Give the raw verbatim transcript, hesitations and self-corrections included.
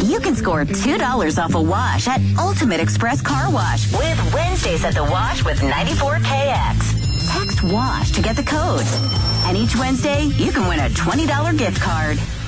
you can score two dollars off a wash at Ultimate Express Car Wash with Wednesdays at the Wash with ninety-four K X. Text WASH to get the code. And each Wednesday, you can win a twenty dollars gift card.